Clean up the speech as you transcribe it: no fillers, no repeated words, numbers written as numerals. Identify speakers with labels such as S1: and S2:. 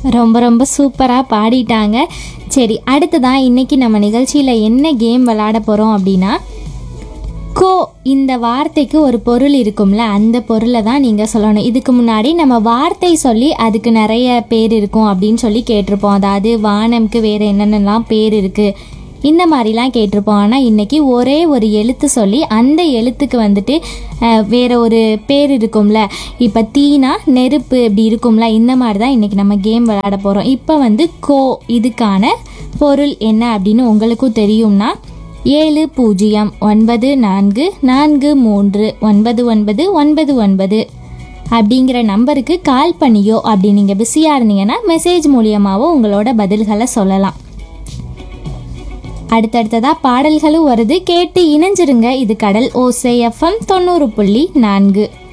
S1: ரொம்ப ரொம்ப சூப்பராக பாடிட்டாங்க. சரி, அடுத்ததான் இன்னைக்கு நம்ம நிகழ்ச்சியில் என்ன கேம் விளையாட போகிறோம் அப்படின்னா, கோ இந்த வார்த்தைக்கு ஒரு பொருள் இருக்கும்ல, அந்த பொருளை தான் நீங்கள் சொல்லணும். இதுக்கு முன்னாடி நம்ம வார்த்தை சொல்லி அதுக்கு நிறைய பேர் இருக்கும் அப்படின்னு சொல்லி கேட்டிருப்போம். அதாவது வானம்க்கு வேறு என்னென்னலாம் பேர் இருக்குது, இந்த மாதிரிலாம் கேட்டிருப்போம். ஆனால் இன்றைக்கி ஒரே ஒரு எழுத்து சொல்லி அந்த எழுத்துக்கு வந்துட்டு வேறு ஒரு பேர் இருக்கும்ல. இப்போ தீனா நெருப்பு இப்படி இருக்கும்ல, இந்த மாதிரி தான் இன்றைக்கி நம்ம கேம் விளையாட போகிறோம். இப்போ வந்து கோ இதுக்கான பொருள் என்ன அப்படின்னு உங்களுக்கும் தெரியும்னா 7094439999 அப்படிங்கிற நம்பருக்கு கால் பண்ணியோ, அப்படி நீங்கள் பிஸியாக இருந்தீங்கன்னா மெசேஜ் மூலியமாகவோ உங்களோட பதில்களை சொல்லலாம். அடுத்தடுத்ததாக பாடல்களும் வருது, கேட்டு இணைஞ்சிருங்க. இது கடல் ஓசை FM 90.4.